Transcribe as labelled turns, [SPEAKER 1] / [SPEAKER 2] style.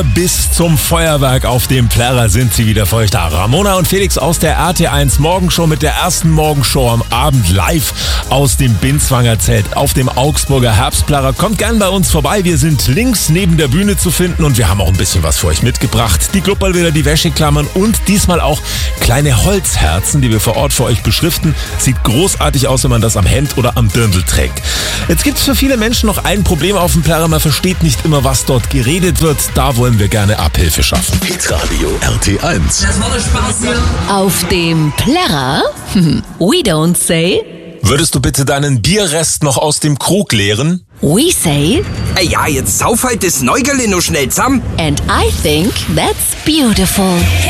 [SPEAKER 1] Bis zum Feuerwerk auf dem Plärrer sind sie wieder für euch da. Ramona und Felix aus der RT1 Morgenshow mit der ersten Morgenshow am Abend live aus dem Binswanger Zelt auf dem Augsburger Herbstplärrer. Kommt gern bei uns vorbei. Wir sind links neben der Bühne zu finden und wir haben auch ein bisschen was für euch mitgebracht. Die Klubbalbilder, die Wäscheklammern und diesmal auch kleine Holzherzen, die wir vor Ort für euch beschriften. Sieht großartig aus, wenn man das am Hemd oder am Dirndl trägt. Jetzt gibt es für viele Menschen noch ein Problem auf dem Plärrer. Man versteht nicht immer, was dort geredet wird. Da wollen wir gerne Abhilfe schaffen.
[SPEAKER 2] Hitradio RT1.
[SPEAKER 3] Das war der Spaß hier.
[SPEAKER 4] Auf dem Plärrer? We don't say.
[SPEAKER 1] Würdest du bitte deinen Bierrest noch aus dem Krug leeren?
[SPEAKER 4] We say.
[SPEAKER 3] Ja, jetzt sauf halt das Neugerle noch schnell zusammen.
[SPEAKER 4] And I think that's beautiful.